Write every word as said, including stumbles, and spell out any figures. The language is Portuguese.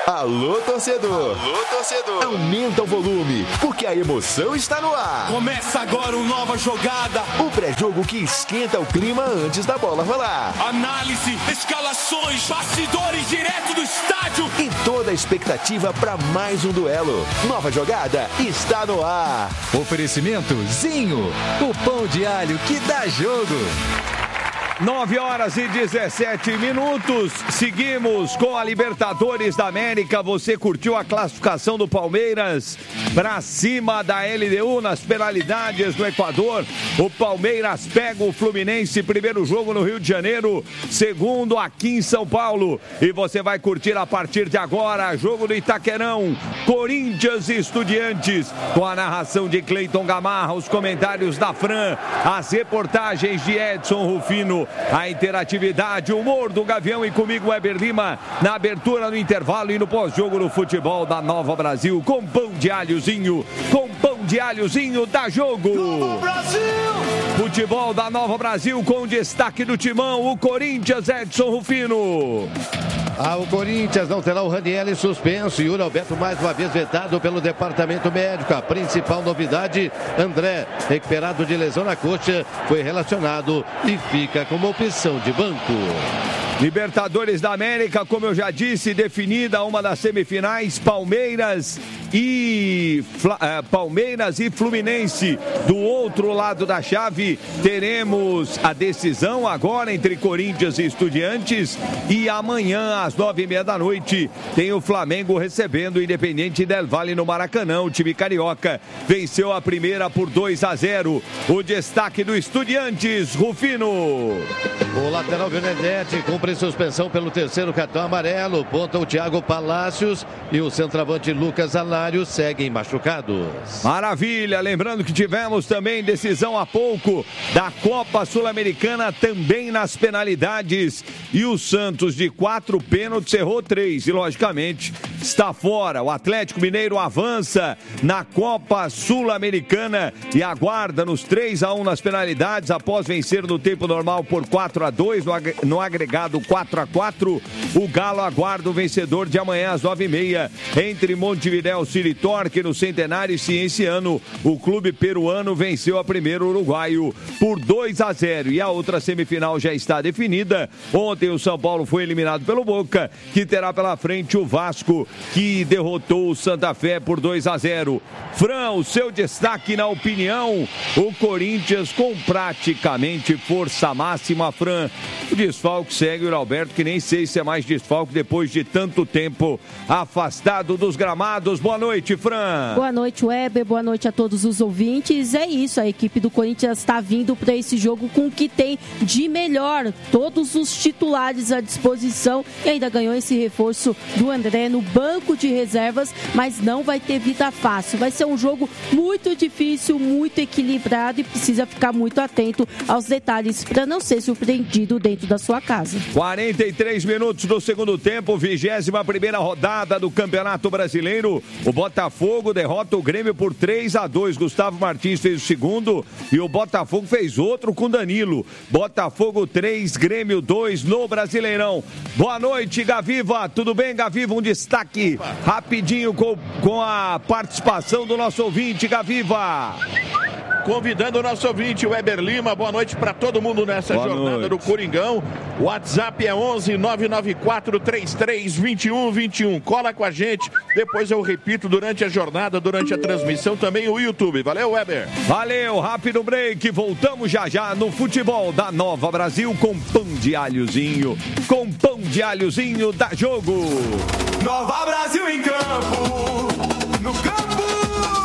Alô, torcedor. Alô, torcedor. Aumenta o volume, porque a emoção está no ar. Começa agora uma nova jogada. O pré-jogo que esquenta o clima antes da bola rolar. Análise, escalações, bastidores direto do estádio. E toda a expectativa para mais um duelo. Nova jogada está no ar. Oferecimento Zinho, o pão de alho que dá jogo. nove horas e dezessete minutos, seguimos com a Libertadores da América. Você curtiu a classificação do Palmeiras para cima da L D U nas penalidades do Equador. O Palmeiras pega o Fluminense, primeiro jogo no Rio de Janeiro, segundo aqui em São Paulo. E você vai curtir a partir de agora, jogo do Itaquerão, Corinthians e Estudiantes, com a narração de Cleiton Gamarra, os comentários da Fran, as reportagens de Edson Rufino, a interatividade, o humor do Gavião e comigo, Weber Lima, na abertura, no intervalo e no pós-jogo no futebol da Nova Brasil, com pão de alhozinho, com pão de alhozinho, dá jogo! Nova Brasil! Futebol da Nova Brasil com destaque do timão, o Corinthians, Edson Rufino. Ah, o Corinthians não terá o Ranieri suspenso e o Alberto mais uma vez vetado pelo departamento médico. A principal novidade, André, recuperado de lesão na coxa, foi relacionado e fica como opção de banco. Libertadores da América, como eu já disse, definida uma das semifinais, Palmeiras e uh, Palmeiras e Fluminense. Do outro lado da chave, teremos a decisão agora entre Corinthians e Estudiantes, e amanhã às nove e meia da noite tem o Flamengo recebendo o Independiente Del Valle no Maracanã. O time carioca venceu a primeira por dois a zero. O destaque do Estudiantes, Rufino. O lateral Benedetti cumpre suspensão pelo terceiro cartão amarelo. Ponta o Thiago Palácios e o centroavante Lucas Alário seguem machucados. Maravilha, lembrando que tivemos também decisão há pouco da Copa Sul-Americana, também nas penalidades, e o Santos de quatro pênaltis errou três e logicamente está fora. O Atlético Mineiro avança na Copa Sul-Americana e aguarda nos três a um nas penalidades após vencer no tempo normal por quatro a dois, no agregado quatro a quatro. O Galo aguarda o vencedor de amanhã às nove e meia entre Montevidéu City Torque no Centenário e Cienciano. O clube peruano venceu a primeiro uruguaio por dois a zero e a outra semifinal já está definida. Ontem o São Paulo foi eliminado pelo Boca, que terá pela frente o Vasco, que derrotou o Santa Fé por dois a zero. Fran, o seu destaque na opinião, o Corinthians com praticamente força máxima. Fran, o desfalque segue o Alberto, que nem sei se é mais desfalque depois de tanto tempo afastado dos gramados. Boa noite, Fran. Boa noite, Weber. Boa noite a todos os ouvintes. É isso, a equipe do Corinthians está vindo para esse jogo com o que tem de melhor. Todos os titulares à disposição e ainda ganhou esse reforço do André no banco de reservas, mas não vai ter vida fácil. Vai ser um jogo muito difícil, muito equilibrado e precisa ficar muito atento aos detalhes para não ser surpreendido dentro da sua casa. quarenta e três minutos do segundo tempo, vigésima primeira rodada do Campeonato Brasileiro. O Botafogo derrota o Grêmio por três a dois. Gustavo Martins fez o segundo e o Botafogo fez outro com Danilo. Botafogo três, Grêmio dois no Brasileirão. Boa noite, Gaviva. Tudo bem, Gaviva? Um destaque rapidinho com, com a participação do nosso ouvinte, Gaviva. Convidando o nosso ouvinte, Weber Lima. Boa noite para todo mundo nessa Boa jornada noite. do Coringão. O WhatsApp é onze nove nove quatro três três dois um dois um. Cola com a gente. Depois eu repito durante a jornada, durante a transmissão, também o YouTube. Valeu, Weber. Valeu, rápido break. Voltamos já já no futebol da Nova Brasil com pão de alhozinho. Com pão de alhozinho, dá jogo. Nova Brasil em campo.